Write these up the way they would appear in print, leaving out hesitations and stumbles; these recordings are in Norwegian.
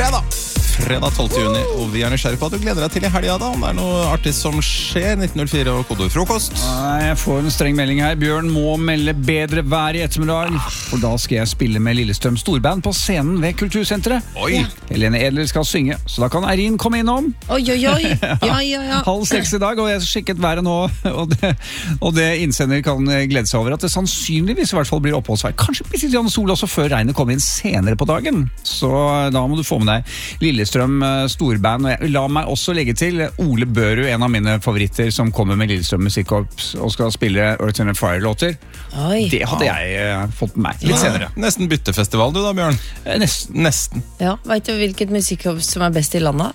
fredag 12. juni, og vi nysgjerrig på at du gleder deg til i helga da, om det noe artist som skjer. 1904 og kodeord frokost. Jeg får en streng melding her. Bjørn må melde bedre vær i ettermiddag, for da skal jeg spille med Lillestrøm Storband på scenen ved Kultursenteret. Oi! Helene Edler skal synge, så da kan Eirin komme innom. Oi. Ja. 5:30 i dag, og jeg sjekket været nå, og det innsender kan glede seg over at det sannsynligvis i hvert fall blir oppholdsvær. Kanskje litt sol også før regnet kommer inn senere på dagen. Så da må du få med deg Lillestrøm Storband, og jeg la meg også legge til Ole Børu, en av mine favoritter, som kommer med Lillestrøm Musikkorps og skal spille Earth and Fire-låter. Det hadde jeg fått med meg litt senere. Nesten byttefestival du da, Bjørn. Nesten. Ja, vet du hvilket musikkorps som er best i landet?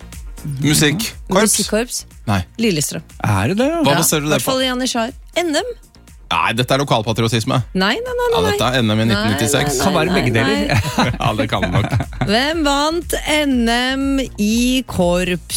Musikkorps? Nei. Lillestrøm. Er det det? Hva baserer du det på? I hvert fall i Janitsjar. NM. Nei, dette lokalpatriotisme. Nei. Ja, dette NM i 1996. Kan være begge deler. Ja, det kan det nok. Hvem vant NM i korps?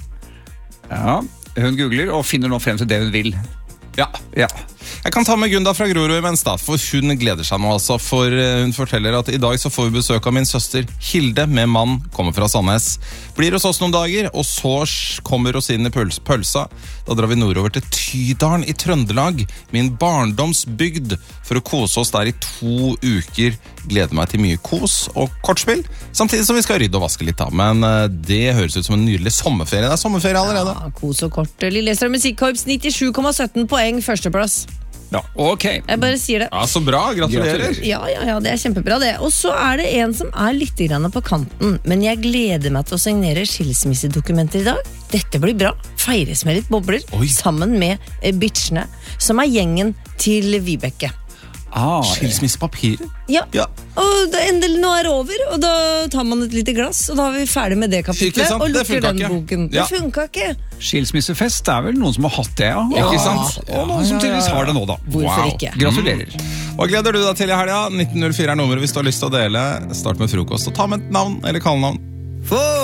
Ja, hun googler og finner nå frem til det hun vil. Ja. Jeg kan ta med Gunda fra Grorud imens da, for hun gleder seg nå altså, for hun forteller at i dag så får vi besøk av min søster Hilde med mann, kommer fra Sandnes. Blir hos oss noen dager, og så kommer rosinen i pølsa. Da drar vi nordover til Tydalen i Trøndelag, min barndomsbygd, for å kose oss der i 2 uker. Gleder meg til mye kos og kortspill, samtidig som vi skal rydde og vaske litt da. Men det høres ut som en nydelig sommerferie. Det er sommerferie allerede. Ja, kos og kort. Lillestrøm Musikkorps 97,17 poeng, førsteplass. Ja, ok. Jeg bare sier det. Ja, så bra. Gratulerer. Ja, det er kjempebra det. Og så er det en som er litt grann på kanten, men jeg gleder meg til å signere skilsmissedokumenter i dag. Dette blir bra. Feires med litt bobler, sammen med bitchene, som er gjengen til Vibeke. Skilsmissepapirer? Ja. Og endelig nå er det over, og da tar man et lite glass, og da er vi ferdig med det kapitlet, og lukker den boken. Det funket ikke. Skilsmissefest er vel noen som har hatt det, ja. Ikke sant? Og noen som tydeligvis har det nå da. Hvorfor ikke? Gratulerer. Hva gleder du deg til i helga? 1904 er nummeret hvis du har lyst til å dele. Start med frokost, og ta med et navn eller kallenavn.